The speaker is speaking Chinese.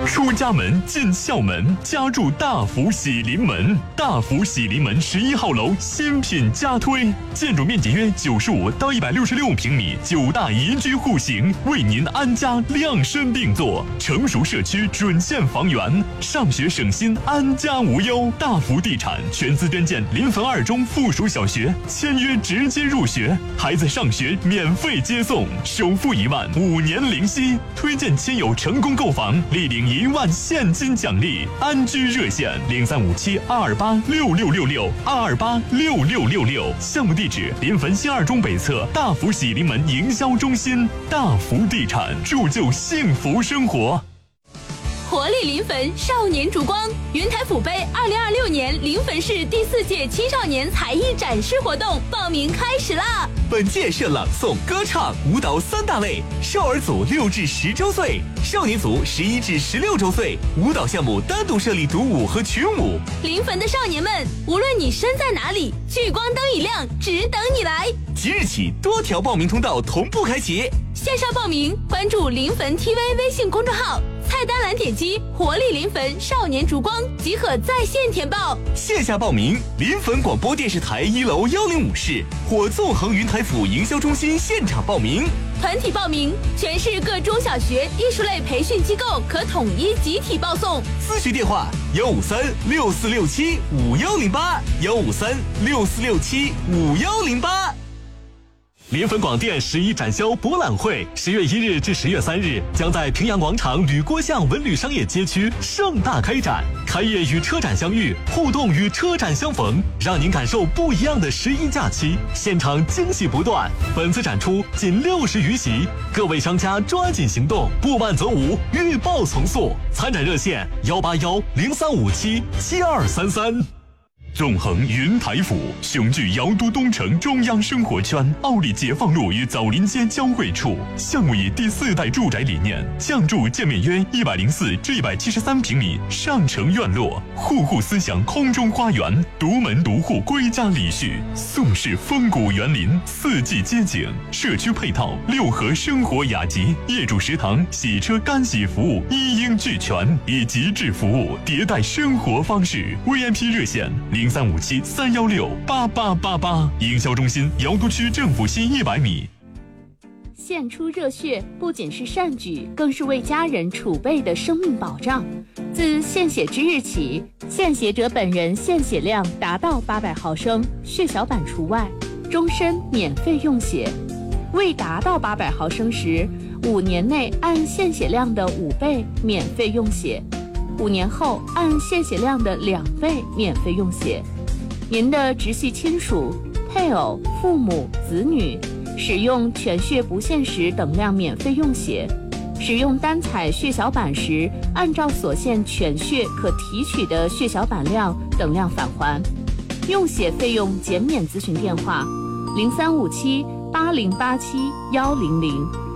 出家门进校门，家住大福喜临门。大福喜临门11号楼新品加推，建筑面积约95到166平米，9大宜居户型，为您安家量身定做。成熟社区准线房源，上学省心，安家无忧。大福地产全资捐建临汾2中附属小学，签约直接入学，孩子上学免费接送，首付1万，5年零息。推荐亲友成功购房，立领1万现金奖励。安居热线035722826666，2286666。项目地址临汾新2中北侧大福喜临门营销中心。大福地产，铸就幸福生活。 活力临汾少年烛光云台府杯2026年临汾市第4届青少年才艺展示活动报名开始啦！ 本届设朗诵、歌唱、舞蹈3大类，少儿组6至10周岁，少年组11至16周岁，舞蹈项目单独设立独舞和群舞。 临汾的少年们，无论你身在哪里，聚光灯一亮，只等你来。 即日起，多条报名通道同步开启。 线上报名，关注临汾 TV 微信公众号，菜单栏点击活力临汾少年烛光即可在线填报。 线下报名，临汾广播电视台1楼105室或纵横云台府营销中心现场报名。 团体报名，全市各中小学艺术类培训机构可统一集体报送。 咨询电话15364675108，15364675108。临汾广电11展销博览会10月1日至10月3日将在平阳广场吕郭巷文旅商业街区盛大开展，开业与车展相遇，互动与车展相逢，让您感受不一样的11假期，现场惊喜不断。本次展出仅60余席，各位商家抓紧行动，不慢则无，预报从速。参展热线18103577233。纵横云台府，雄踞瑶都东城中央生活圈，奥利解放路与枣林街交汇处。项目以第4代住宅理念，降筑建面约104至173平米上城院落，户户思想空中花园，独门独户归家礼序，宋式风谷园林，4季街景，社区配套6合生活雅集，业主食堂、洗车干洗服务一应俱全，以极致服务迭代生活方式。VIP 热线035731688888，营销中心瑶都区政府西100米。 献出热血不仅是善举，更是为家人储备的生命保障。自献血之日起，献血者本人献血量达到800毫升，血小板除外，终身免费用血。未达到800毫升时，5年内按献血量的5倍免费用血，5年后按献血量的2倍免费用血。您的直系亲属、配偶、父母、子女使用全血不限时等量免费用血，使用单采血小板时，按照所限全血可提取的血小板量等量返还。用血费用减免咨询电话：03578087-100。